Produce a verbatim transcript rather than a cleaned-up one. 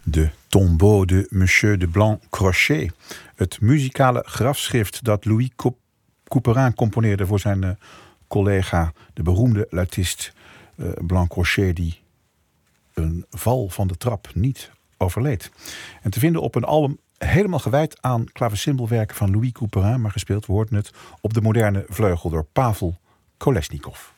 De Tombeau de Monsieur de Blanc-Crochet. Het muzikale grafschrift dat Louis Couperin componeerde voor zijn uh, collega, de beroemde luitist uh, Blanc-Crochet, die een val van de trap niet overleed. En te vinden op een album helemaal gewijd aan klavecimbelwerken van Louis Couperin, maar gespeeld, we hoorden het, op de moderne vleugel door Pavel Kolesnikov.